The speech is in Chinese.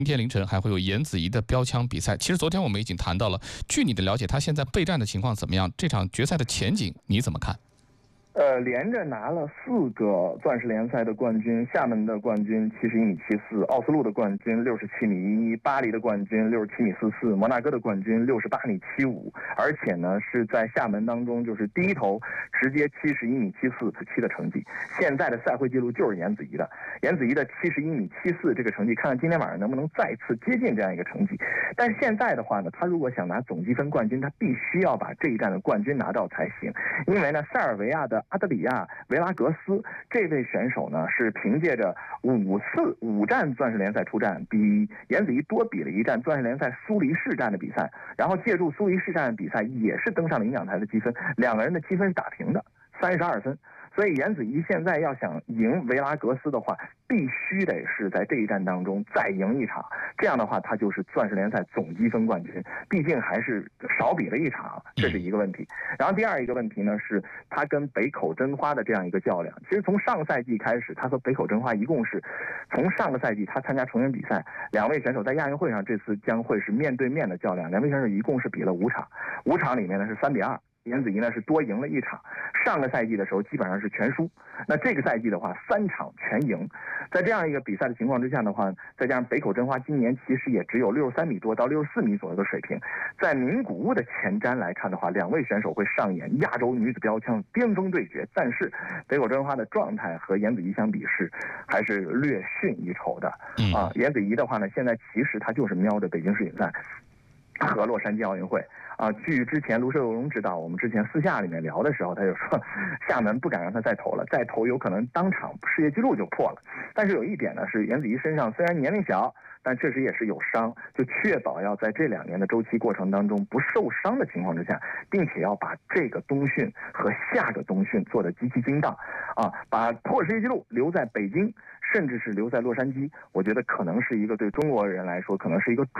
今天凌晨还会有颜子怡的标枪比赛。其实昨天我们已经谈到了，据你的了解，他现在备战的情况怎么样？这场决赛的前景你怎么看？ 连着拿了4个钻石联赛的冠军，厦门的冠军71米74，奥斯陆的冠军67米11，巴黎的冠军67米44，摩纳哥的冠军68米75，而且呢是在厦门当中就是第一头直接71米74的成绩。现在的赛会纪录就是颜子怡的71米74这个成绩，看看今天晚上能不能再次接近这样一个成绩。但是现在的话呢，他如果想拿总积分冠军，他必须要把这一站的冠军拿到才行，因为呢塞尔维亚的阿德里亚·维拉格斯这位选手呢，是凭借着5站钻石联赛出战，比颜子怡多比了1站钻石联赛苏黎世站的比赛，然后借助苏黎世站的比赛也是登上领奖台的积分，两个人的积分是打平的，32分。所以颜子怡现在要想赢维拉格斯的话，必须得是在这一站当中再赢一场，这样的话他就是钻石联赛总积分冠军，毕竟还是少比了1场，这是一个问题。然后第二一个问题呢，是他跟北口真花的这样一个较量。其实从上个赛季开始，他和北口真花一共是从上个赛季他参加成员比赛，2位选手在亚运会上这次将会是面对面的较量，2位选手一共是比了5场，5场里面呢是3比2。颜子怡呢是多赢了1场，上个赛季的时候基本上是全输，那这个赛季的话3场全赢，在这样一个比赛的情况之下的话，再加上北口真花今年其实也只有63米多到64米左右的水平，在名古屋的前瞻来看的话，2位选手会上演亚洲女子标枪巅峰对决，但是北口真花的状态和颜子怡相比是还是略逊一筹的啊。颜子怡的话呢，现在其实她就是瞄着北京世锦赛和洛杉矶奥运会啊。据之前卢寿荣指导，我们之前私下里面聊的时候，他就说厦门不敢让他再投了，再投有可能当场世界纪录就破了。但是有一点呢，是颜子怡身上虽然年龄小，但确实也是有伤，就确保要在这2年的周期过程当中不受伤的情况之下，并且要把这个冬训和下个冬训做得极其精当啊，把破世界纪录留在北京，甚至是留在洛杉矶，我觉得可能是一个对中国人来说可能是一个